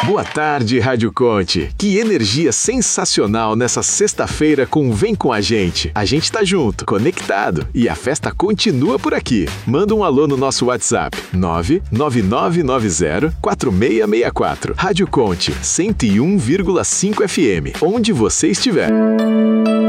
Boa tarde, Rádio Conte. Que energia sensacional nessa sexta-feira com Vem Com a Gente. A gente tá junto, conectado e a festa continua por aqui. Manda um alô no nosso WhatsApp 999904664. Rádio Conte 101,5 FM, onde você estiver.